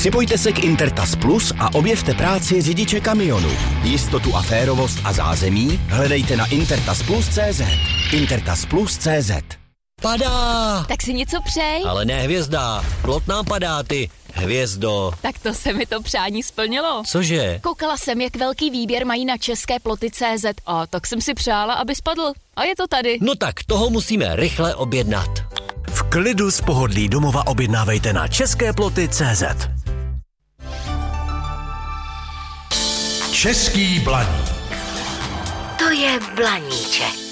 Připojte se k Intertas Plus a objevte práci řidiče kamionu. Jistotu a férovost a zázemí hledejte na intertasplus.cz. intertasplus.cz. Padá! Tak si něco přej. Ale ne hvězda, plot nám padá, ty hvězdo. Tak to se mi to přání splnilo. Cože? Koukala jsem, jak velký výběr mají na české ploty.cz a tak jsem si přála, aby spadl. A je to tady. No tak toho musíme rychle objednat. V klidu z pohodlí domova objednávejte na česképloty.cz. Český blaník. To je Blaníček.